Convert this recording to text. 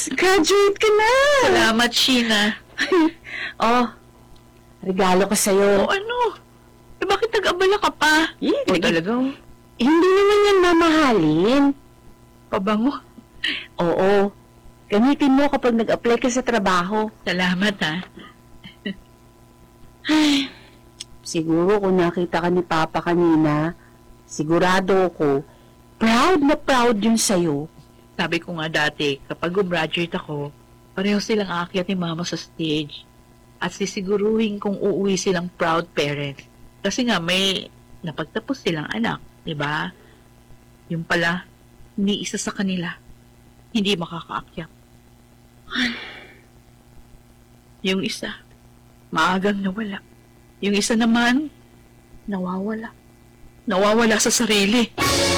Graduate ka na! Salamat, Sheena. Oh, regalo ko sa'yo. O ano? Eh, bakit nag-abala ka pa? O talagang Hindi naman yan mamahalin. pabango. Oo. Gamitin mo kapag nag-apply ka sa trabaho. Salamat, ha? Siguro kung nakita ka ni Papa kanina, sigurado ako, proud na proud yun sa'yo. Sabi ko nga dati, kapag gumraduate ako, pareho silang aakyat ni Mama sa stage. At sisiguruhin kung uuwi silang proud parents. Kasi nga may napagtapos silang anak, di ba? Yung pala, ni isa sa kanila, hindi makakaakyat. Yung isa, maagang nawala. Yung isa naman, nawawala. Nawawala sa sarili.